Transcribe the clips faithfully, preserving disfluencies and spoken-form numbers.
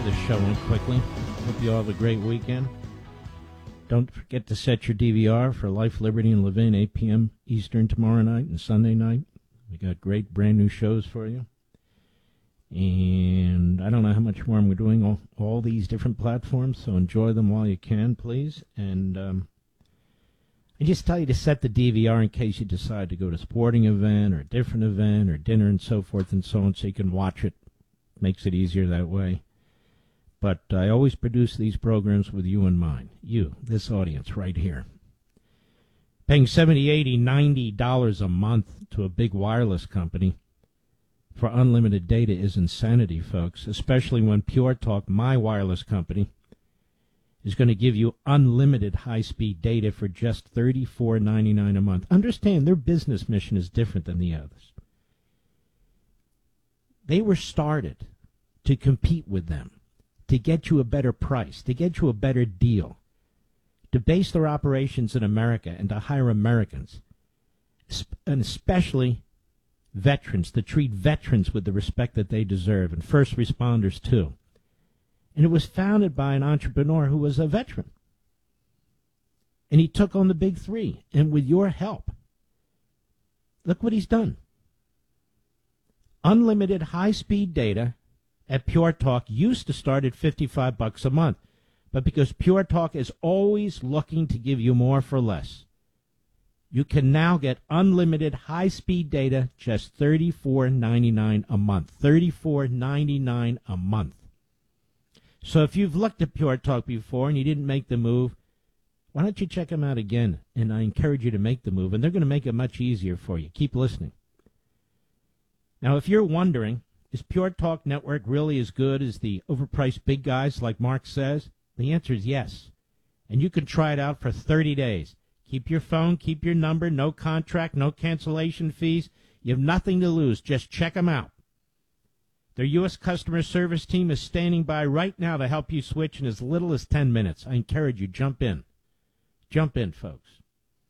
this show in quickly. Hope you all have a great weekend. Don't forget to set your D V R for Life, Liberty, and Levin, eight p.m. Eastern tomorrow night and Sunday night. We got great brand new shows for you. And I don't know how much more I'm doing all, all these different platforms, so enjoy them while you can, please. And um, I just tell you to set the D V R in case you decide to go to a sporting event or a different event or dinner and so forth and so on, so you can watch it. Makes it easier that way. But I always produce these programs with you in mind. You, this audience right here. Paying seventy, eighty, ninety dollars a month to a big wireless company for unlimited data is insanity, folks, especially when Pure Talk, my wireless company, is going to give you unlimited high-speed data for just thirty-four ninety-nine a month. Understand, their business mission is different than the others. They were started to compete with them, to get you a better price, to get you a better deal, to base their operations in America and to hire Americans, and especially veterans, to treat veterans with the respect that they deserve, and first responders too. And it was founded by an entrepreneur who was a veteran. And he took on the big three, and with your help, look what he's done. Unlimited high-speed data at Pure Talk used to start at fifty-five bucks a month. But because Pure Talk is always looking to give you more for less, you can now get unlimited high-speed data just thirty-four ninety-nine a month. thirty-four ninety-nine a month. So if you've looked at Pure Talk before and you didn't make the move, why don't you check them out again? And I encourage you to make the move, and they're going to make it much easier for you. Keep listening. Now, if you're wondering, is Pure Talk Network really as good as the overpriced big guys like Mark says? The answer is yes. And you can try it out for thirty days. Keep your phone, keep your number, no contract, no cancellation fees. You have nothing to lose. Just check them out. Their U S customer service team is standing by right now to help you switch in as little as ten minutes. I encourage you, jump in. Jump in, folks.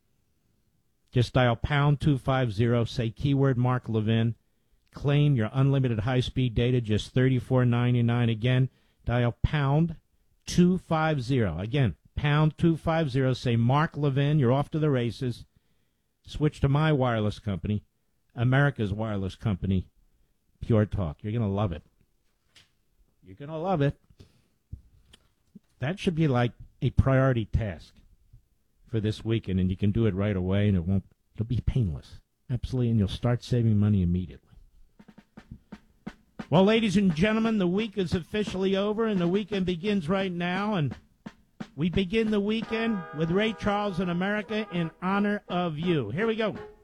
Just dial pound two fifty, say keyword Mark Levin. Claim your unlimited high-speed data, just thirty-four ninety-nine. Again, dial pound two fifty. Again, pound two fifty. Say Mark Levin. You're off to the races. Switch to my wireless company, America's wireless company, Pure Talk. You're going to love it. You're going to love it. That should be like a priority task for this weekend, and you can do it right away, and it won't. It'll be painless. Absolutely, and you'll start saving money immediately. Well, ladies and gentlemen, the week is officially over, and the weekend begins right now, and we begin the weekend with Ray Charles in America in honor of you. Here we go.